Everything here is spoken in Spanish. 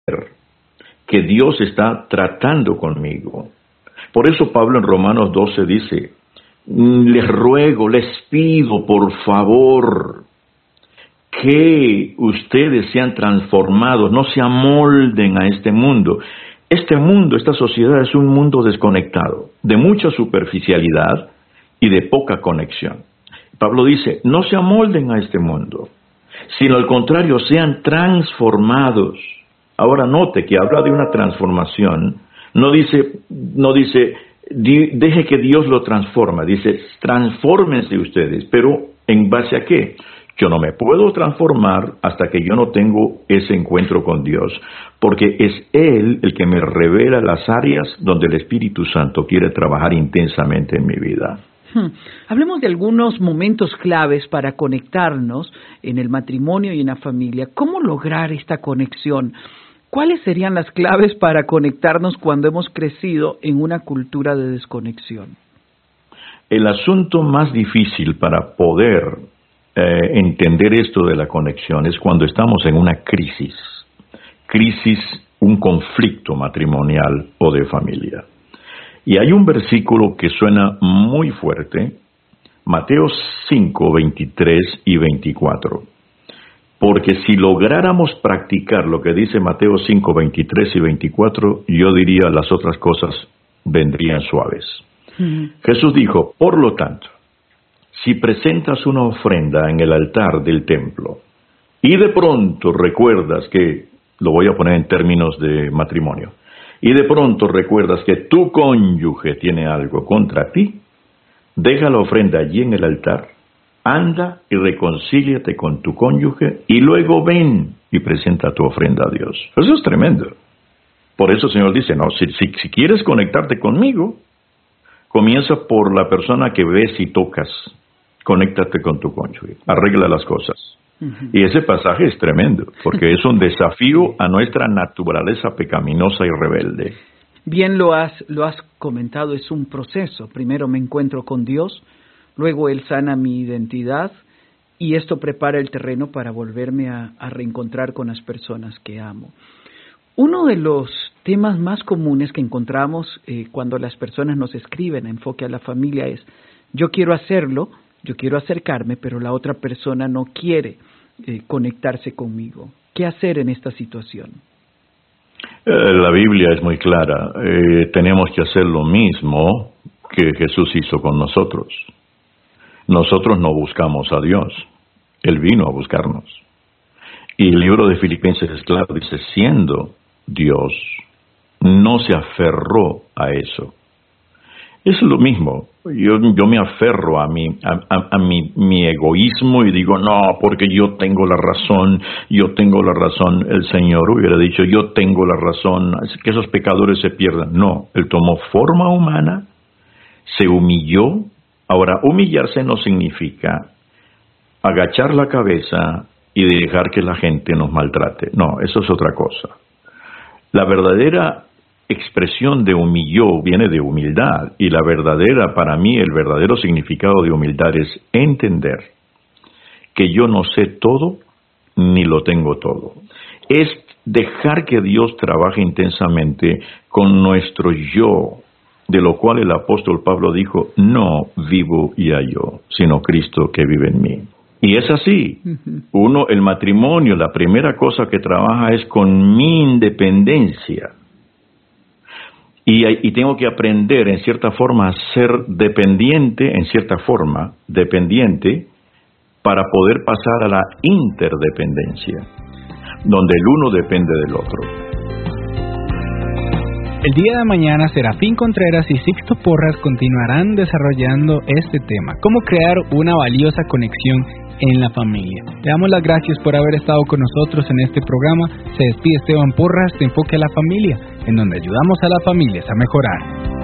que Dios está tratando conmigo. Por eso Pablo en Romanos 12 dice, les ruego, les pido por favor que ustedes sean transformados, no se amolden a este mundo. Este mundo, esta sociedad es un mundo desconectado, de mucha superficialidad y de poca conexión. Pablo dice, no se amolden a este mundo, sino al contrario, sean transformados. Ahora note que habla de una transformación, no dice, deje que Dios lo transforme, dice, transfórmense ustedes, pero ¿en base a qué? Yo no me puedo transformar hasta que yo no tengo ese encuentro con Dios, porque es Él el que me revela las áreas donde el Espíritu Santo quiere trabajar intensamente en mi vida. Hablemos de algunos momentos claves para conectarnos en el matrimonio y en la familia. ¿Cómo lograr esta conexión? ¿Cuáles serían las claves para conectarnos cuando hemos crecido en una cultura de desconexión? El asunto más difícil para poder entender esto de la conexión es cuando estamos en una crisis, un conflicto matrimonial o de familia. Y hay un versículo que suena muy fuerte, Mateo 5, 23 y 24. Porque si lográramos practicar lo que dice Mateo 5, 23 y 24, yo diría las otras cosas vendrían suaves. Jesús dijo, por lo tanto, si presentas una ofrenda en el altar del templo y de pronto recuerdas que, lo voy a poner en términos de matrimonio, y de pronto recuerdas que tu cónyuge tiene algo contra ti, deja la ofrenda allí en el altar, anda y reconcíliate con tu cónyuge y luego ven y presenta tu ofrenda a Dios. Eso es tremendo. Por eso el Señor dice, no, si quieres conectarte conmigo, comienza por la persona que ves y tocas. Conéctate con tu cónyuge, arregla las cosas. Y ese pasaje es tremendo, porque es un desafío a nuestra naturaleza pecaminosa y rebelde. Bien lo has comentado, es un proceso. Primero me encuentro con Dios, luego Él sana mi identidad y esto prepara el terreno para volverme a reencontrar con las personas que amo. Uno de los temas más comunes que encontramos cuando las personas nos escriben a Enfoque a la Familia es, yo quiero hacerlo, yo quiero acercarme, pero la otra persona no quiere conectarse conmigo. ¿Qué hacer en esta situación? La Biblia es muy clara. Tenemos que hacer lo mismo que Jesús hizo con nosotros. Nosotros no buscamos a Dios. Él vino a buscarnos. Y el libro de Filipenses es claro, dice, siendo Dios, no se aferró a eso. Es lo mismo. Yo me aferro a mi egoísmo y digo, no, porque yo tengo la razón. El Señor hubiera dicho, yo tengo la razón, que esos pecadores se pierdan. No, Él tomó forma humana, se humilló. Ahora, humillarse no significa agachar la cabeza y dejar que la gente nos maltrate. No, eso es otra cosa. La verdadera expresión de humilló viene de humildad, y la verdadera, para mí, el verdadero significado de humildad es entender que yo no sé todo ni lo tengo todo. Es dejar que Dios trabaje intensamente con nuestro yo, de lo cual el apóstol Pablo dijo, no vivo ya yo, sino Cristo que vive en mí. Y es así. El matrimonio, la primera cosa que trabaja es con mi independencia. Y tengo que aprender, en cierta forma, a ser dependiente, para poder pasar a la interdependencia, donde el uno depende del otro. El día de mañana, Serafín Contreras y Sixto Porras continuarán desarrollando este tema, cómo crear una valiosa conexión en la familia. Le damos las gracias por haber estado con nosotros en este programa. Se despide Esteban Porras de Enfoque a la Familia, en donde ayudamos a las familias a mejorar.